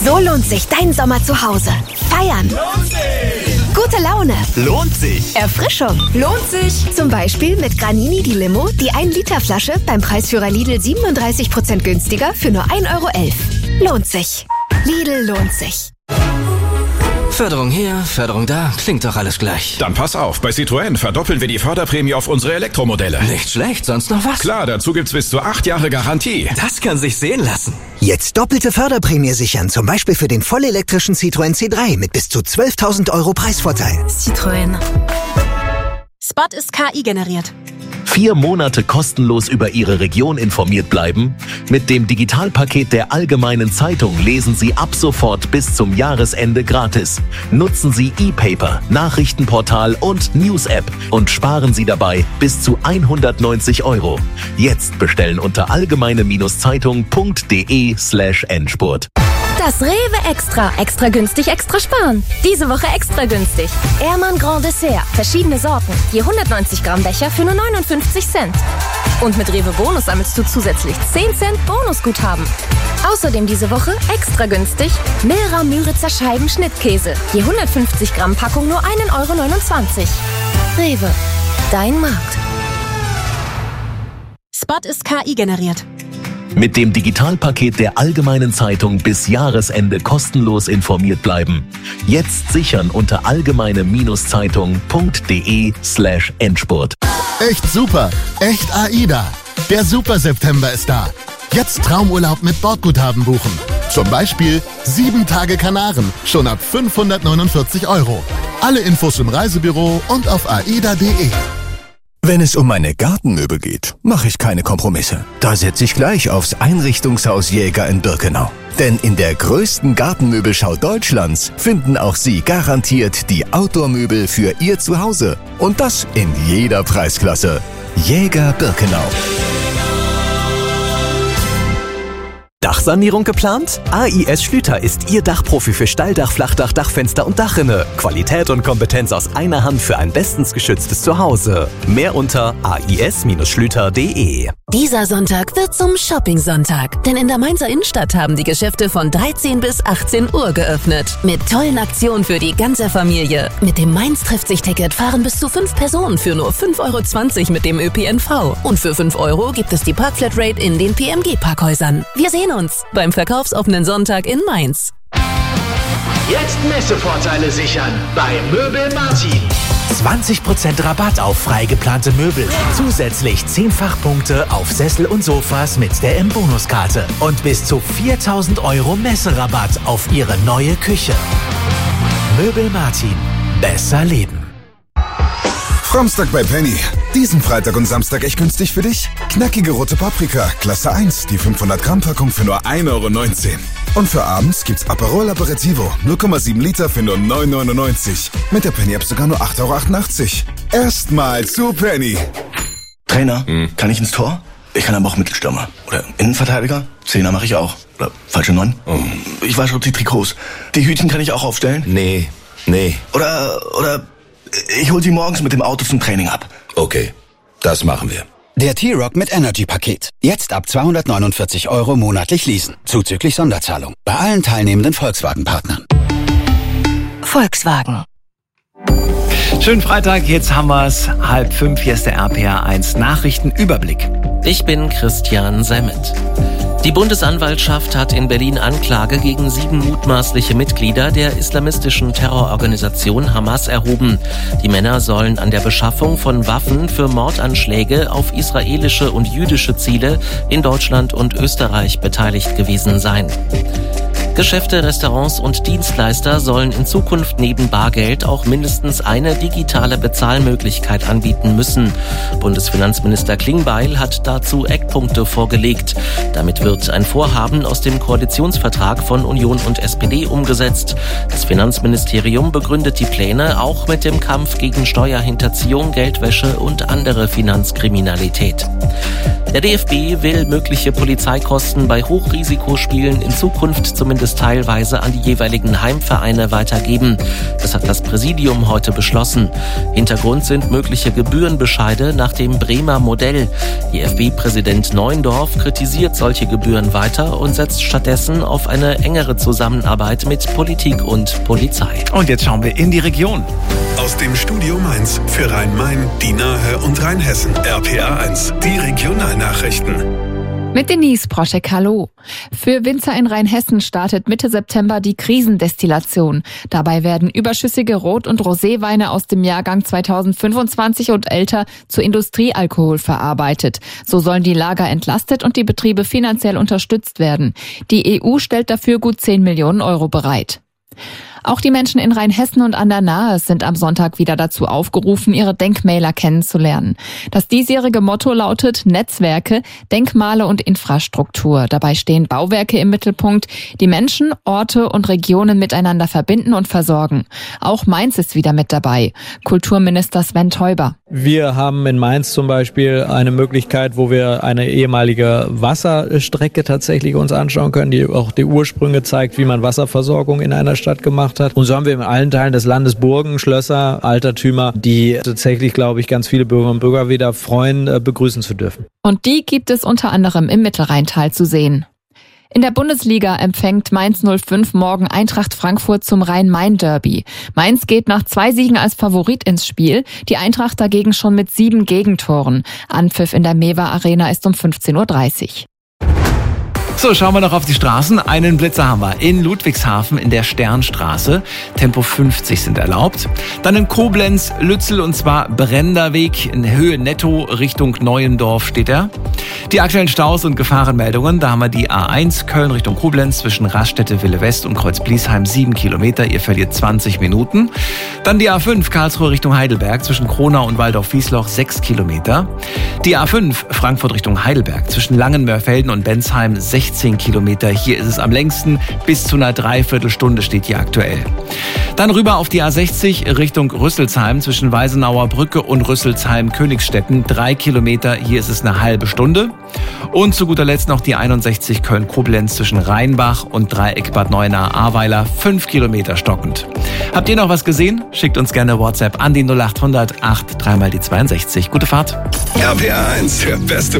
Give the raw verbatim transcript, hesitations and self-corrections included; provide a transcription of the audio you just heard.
So lohnt sich dein Sommer zu Hause. Feiern. Lohnt sich. Gute Laune. Lohnt sich. Erfrischung. Lohnt sich. Zum Beispiel mit Granini die Limo, die ein Liter Flasche beim Preisführer Lidl siebenunddreißig Prozent günstiger für nur ein Euro elf. Lohnt sich. Lidl lohnt sich. Förderung hier, Förderung da, klingt doch alles gleich. Dann pass auf, bei Citroën verdoppeln wir die Förderprämie auf unsere Elektromodelle. Nicht schlecht, sonst noch was? Klar, dazu gibt's bis zu acht Jahre Garantie. Das kann sich sehen lassen. Jetzt doppelte Förderprämie sichern, zum Beispiel für den vollelektrischen Citroën C drei mit bis zu zwölftausend Euro Preisvorteil. Citroën. Spot ist K I generiert. Vier Monate kostenlos über Ihre Region informiert bleiben? Mit dem Digitalpaket der Allgemeinen Zeitung lesen Sie ab sofort bis zum Jahresende gratis. Nutzen Sie E-Paper, Nachrichtenportal und News-App und sparen Sie dabei bis zu hundertneunzig Euro. Jetzt bestellen unter allgemeine-zeitung.de slash Endspurt. Das Rewe Extra. Extra günstig, extra sparen. Diese Woche extra günstig. Ehrmann Grand Dessert. Verschiedene Sorten. Je hundertneunzig Gramm Becher für nur neunundfünfzig Cent. Und mit Rewe Bonus sammelst du zusätzlich zehn Cent Bonusguthaben. Außerdem diese Woche extra günstig Milra Müritzer Scheiben Schnittkäse. Je hundertfünfzig Gramm Packung nur ein Euro neunundzwanzig. Rewe. Dein Markt. Spot ist K I generiert. Mit dem Digitalpaket der Allgemeinen Zeitung bis Jahresende kostenlos informiert bleiben. Jetzt sichern unter allgemeine-zeitung.de slash Endspurt. Echt super, echt AIDA. Der Super September ist da. Jetzt Traumurlaub mit Bordguthaben buchen. Zum Beispiel sieben Tage Kanaren, schon ab fünfhundertneunundvierzig Euro. Alle Infos im Reisebüro und auf aida punkt de. Wenn es um meine Gartenmöbel geht, mache ich keine Kompromisse. Da setze ich gleich aufs Einrichtungshaus Jäger in Birkenau. Denn in der größten Gartenmöbelschau Deutschlands finden auch Sie garantiert die Outdoor-Möbel für Ihr Zuhause. Und das in jeder Preisklasse. Jäger Birkenau. Dachsanierung geplant? A I S Schlüter ist Ihr Dachprofi für Steildach, Flachdach, Dachfenster und Dachrinne. Qualität und Kompetenz aus einer Hand für ein bestens geschütztes Zuhause. Mehr unter a i s Schlüter punkt de. Dieser Sonntag wird zum Shopping-Sonntag, denn in der Mainzer Innenstadt haben die Geschäfte von dreizehn bis achtzehn Uhr geöffnet. Mit tollen Aktionen für die ganze Familie. Mit dem Mainz-Trifft-sich-Ticket fahren bis zu fünf Personen für nur fünf Euro zwanzig mit dem Ö P N V. Und für fünf Euro gibt es die Parkflatrate in den P M G-Parkhäusern. Wir sehen uns beim verkaufsoffenen Sonntag in Mainz. Jetzt Messevorteile sichern bei Möbel Martin. zwanzig Prozent Rabatt auf frei geplante Möbel. Zusätzlich zehn Fachpunkte auf Sessel und Sofas mit der M-Bonuskarte. Und bis zu viertausend Euro Messerabatt auf Ihre neue Küche. Möbel Martin. Besser leben. Framstag bei Penny. Diesen Freitag und Samstag echt günstig für dich? Knackige rote Paprika, Klasse eins, die fünfhundert Gramm Packung für nur ein Euro neunzehn. Und für abends gibt's Aperol Aperitivo, null Komma sieben Liter für nur neun Euro neunundneunzig. Mit der Penny-App sogar nur acht Euro achtundachtzig. Erstmal zu Penny. Trainer, hm. kann ich ins Tor? Ich kann aber auch Mittelstürmer. Oder Innenverteidiger? Zehner mache ich auch. Oder falsche Neun? Oh. Ich wasche die Trikots. Die Hütchen kann ich auch aufstellen? Nee, nee. Oder, oder... Ich hol sie morgens mit dem Auto zum Training ab. Okay, das machen wir. Der T-Rock mit Energy-Paket. Jetzt ab zweihundertneunundvierzig Euro monatlich leasen. Zuzüglich Sonderzahlung. Bei allen teilnehmenden Volkswagen-Partnern. Volkswagen. Schönen Freitag, jetzt haben wir es. Halb fünf, hier ist der R P R eins Nachrichtenüberblick. Ich bin Christian Semmet. Die Bundesanwaltschaft hat in Berlin Anklage gegen sieben mutmaßliche Mitglieder der islamistischen Terrororganisation Hamas erhoben. Die Männer sollen an der Beschaffung von Waffen für Mordanschläge auf israelische und jüdische Ziele in Deutschland und Österreich beteiligt gewesen sein. Geschäfte, Restaurants und Dienstleister sollen in Zukunft neben Bargeld auch mindestens eine digitale Bezahlmöglichkeit anbieten müssen. Bundesfinanzminister Klingbeil hat dazu Eckpunkte vorgelegt. Damit wird ein Vorhaben aus dem Koalitionsvertrag von Union und S P D umgesetzt. Das Finanzministerium begründet die Pläne auch mit dem Kampf gegen Steuerhinterziehung, Geldwäsche und andere Finanzkriminalität. Der D F B will mögliche Polizeikosten bei Hochrisikospielen in Zukunft zumindest es teilweise an die jeweiligen Heimvereine weitergeben. Das hat das Präsidium heute beschlossen. Hintergrund sind mögliche Gebührenbescheide nach dem Bremer Modell. Die F B-Präsident Neuendorf kritisiert solche Gebühren weiter und setzt stattdessen auf eine engere Zusammenarbeit mit Politik und Polizei. Und jetzt schauen wir in die Region. Aus dem Studio Mainz für Rhein-Main, die Nahe und Rheinhessen. R P A eins, die Regionalnachrichten. Mit Denise Proschek, hallo. Für Winzer in Rheinhessen startet Mitte September die Krisendestillation. Dabei werden überschüssige Rot- und Roséweine aus dem Jahrgang zweitausendfünfundzwanzig und älter zu Industriealkohol verarbeitet. So sollen die Lager entlastet und die Betriebe finanziell unterstützt werden. Die E U stellt dafür gut zehn Millionen Euro bereit. Auch die Menschen in Rheinhessen und an der Nahe sind am Sonntag wieder dazu aufgerufen, ihre Denkmäler kennenzulernen. Das diesjährige Motto lautet Netzwerke, Denkmale und Infrastruktur. Dabei stehen Bauwerke im Mittelpunkt, die Menschen, Orte und Regionen miteinander verbinden und versorgen. Auch Mainz ist wieder mit dabei. Kulturminister Sven Teuber. Wir haben in Mainz zum Beispiel eine Möglichkeit, wo wir eine ehemalige Wasserstrecke tatsächlich uns anschauen können, die auch die Ursprünge zeigt, wie man Wasserversorgung in einer Stadt gemacht hat. Und so haben wir in allen Teilen des Landes Burgen, Schlösser, Altertümer, die tatsächlich, glaube ich, ganz viele Bürgerinnen und Bürger wieder freuen, begrüßen zu dürfen. Und die gibt es unter anderem im Mittelrheintal zu sehen. In der Bundesliga empfängt Mainz null fünf morgen Eintracht Frankfurt zum Rhein-Main-Derby. Mainz geht nach zwei Siegen als Favorit ins Spiel, die Eintracht dagegen schon mit sieben Gegentoren. Anpfiff in der Mewa Arena ist um fünfzehn Uhr dreißig. So, schauen wir noch auf die Straßen. Einen Blitzer haben wir in Ludwigshafen in der Sternstraße. Tempo fünfzig sind erlaubt. Dann in Koblenz, Lützel und zwar Brenderweg in Höhe Netto Richtung Neuendorf steht er. Die aktuellen Staus und Gefahrenmeldungen, da haben wir die A eins Köln Richtung Koblenz zwischen Raststätte Wille West und Kreuz-Bliesheim sieben Kilometer, ihr verliert zwanzig Minuten. Dann die A fünf Karlsruhe Richtung Heidelberg zwischen Kronau und Waldorf-Wiesloch sechs Kilometer. Die A fünf Frankfurt Richtung Heidelberg zwischen Langenmörfelden und Bensheim sechzehn Kilometer. Hier ist es am längsten. Bis zu einer Dreiviertelstunde steht hier aktuell. Dann rüber auf die A sechzig Richtung Rüsselsheim zwischen Weisenauer Brücke und Rüsselsheim-Königsstetten. Drei Kilometer. Hier ist es eine halbe Stunde. Und zu guter Letzt noch die einundsechzig Köln-Koblenz zwischen Rheinbach und Dreieck Bad Neuenahr-Ahrweiler. Fünf Kilometer stockend. Habt ihr noch was gesehen? Schickt uns gerne WhatsApp an die null acht hundert acht dreimal die zweiundsechzig. Gute Fahrt. R P A eins, der beste